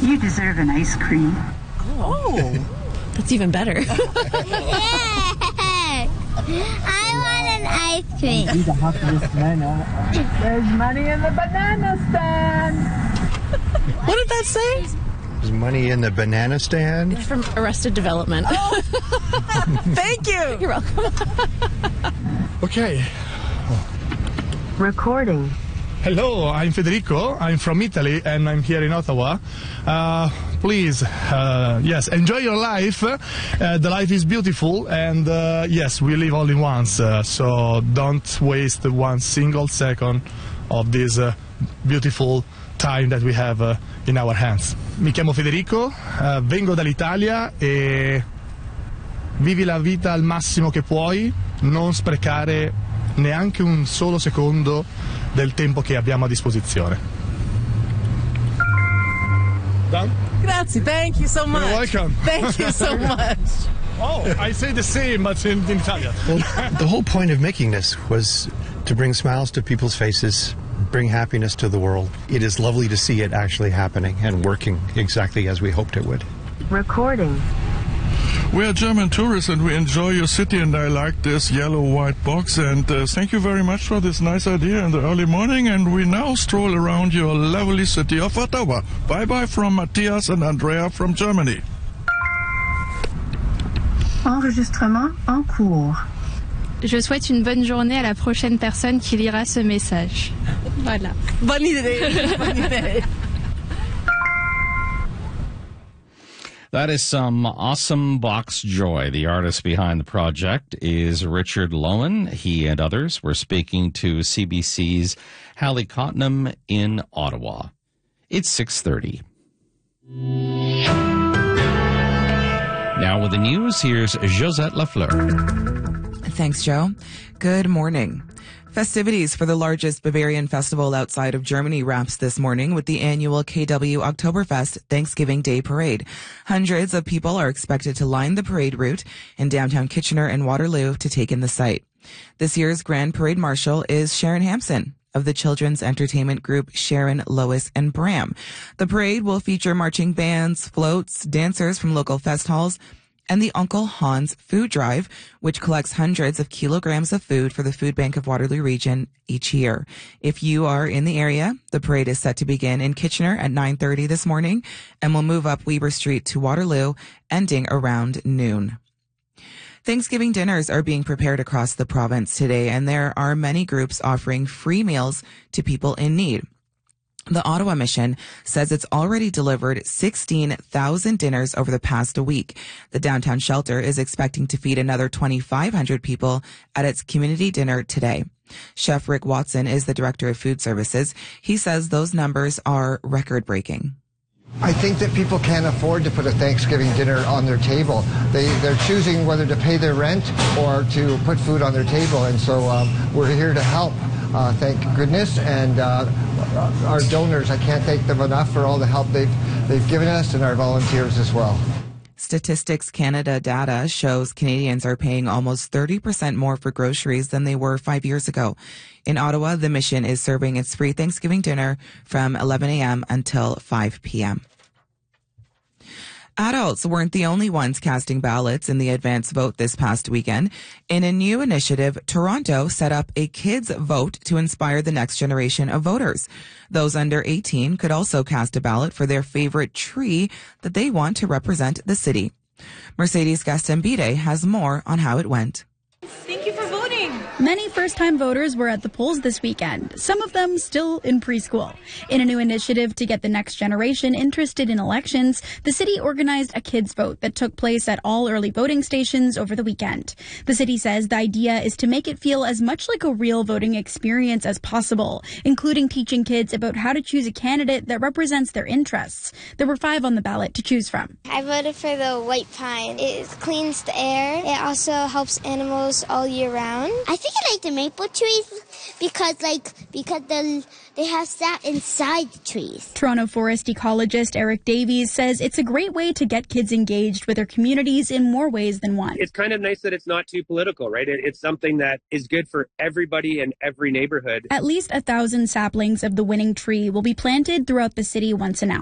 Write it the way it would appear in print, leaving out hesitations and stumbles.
You deserve an ice cream. Oh, that's even better. Yeah. I want an ice cream. There's money in the banana stand. What did that say? There's money in the banana stand. It's from Arrested Development. Oh. Thank you. You're welcome. Okay. Recording. Hello, I'm Federico. I'm from Italy and I'm here in Ottawa. Please, yes, enjoy your life. The life is beautiful and yes, we live only once. So don't waste one single second of this beautiful time that we have in our hands. Mi chiamo Federico, vengo dall'Italia e vivi la vita al massimo che puoi, non sprecare neanche un solo secondo del tempo che abbiamo a disposizione. Done? Grazie. Thank you so much. You're welcome. Thank you so much. Oh, I say the same, but in Italian. Well, the whole point of making this was to bring smiles to people's faces, bring happiness to the world. It is lovely to see it actually happening and working exactly as we hoped it would. Recording. We are German tourists and we enjoy your city, and I like this yellow-white box, and thank you very much for this nice idea in the early morning, and we now stroll around your lovely city of Ottawa. Bye-bye from Matthias and Andrea from Germany. Enregistrement en cours. Je souhaite une bonne journée à la prochaine personne qui lira ce message. Voilà. Bonne idée. Bonne idée. That is some awesome box joy. The artist behind the project is Richard Lowen. He and others were speaking to CBC's Hallie Cotnam in Ottawa. It's 6:30. Now with the news, here's Josette Lafleur. Thanks, Joe. Good morning. Festivities for the largest Bavarian festival outside of Germany wraps this morning with the annual KW Oktoberfest Thanksgiving Day Parade. Hundreds of people are expected to line the parade route in downtown Kitchener and Waterloo to take in the site. This year's Grand Parade Marshal is Sharon Hampson of the children's entertainment group Sharon, Lois, and Bram. The parade will feature marching bands, floats, dancers from local fest halls, and the Uncle Hans Food Drive, which collects hundreds of kilograms of food for the Food Bank of Waterloo Region each year. If you are in the area, the parade is set to begin in Kitchener at 9:30 this morning and will move up Weber Street to Waterloo, ending around noon. Thanksgiving dinners are being prepared across the province today, and there are many groups offering free meals to people in need. The Ottawa Mission says it's already delivered 16,000 dinners over the past week. The downtown shelter is expecting to feed another 2,500 people at its community dinner today. Chef Rick Watson is the director of food services. He says those numbers are record-breaking. I think that people can't afford to put a Thanksgiving dinner on their table. They're choosing whether to pay their rent or to put food on their table, and so we're here to help. Thank goodness, and our donors, I can't thank them enough for all the help they've given us, and our volunteers as well. Statistics Canada data shows Canadians are paying almost 30% more for groceries than they were 5 years ago. In Ottawa, the Mission is serving its free Thanksgiving dinner from 11 a.m. until 5 p.m. Adults weren't the only ones casting ballots in the advance vote this past weekend. In a new initiative, Toronto set up a kids' vote to inspire the next generation of voters. Those under 18 could also cast a ballot for their favorite tree that they want to represent the city. Mercedes Gastambide has more on how it went. Thank you for voting. Many first-time voters were at the polls this weekend, some of them still in preschool. In a new initiative to get the next generation interested in elections, the city organized a kids' vote that took place at all early voting stations over the weekend. The city says the idea is to make it feel as much like a real voting experience as possible, including teaching kids about how to choose a candidate that represents their interests. There were 5 on the ballot to choose from. I voted for the white pine. It cleans the air. It also helps animals all year round. I think I like the maple trees because they have sap inside the trees. Toronto forest ecologist Eric Davies says it's a great way to get kids engaged with their communities in more ways than one. It's kind of nice that it's not too political, right? It's something that is good for everybody in every neighborhood. At least 1,000 saplings of the winning tree will be planted throughout the city once announced.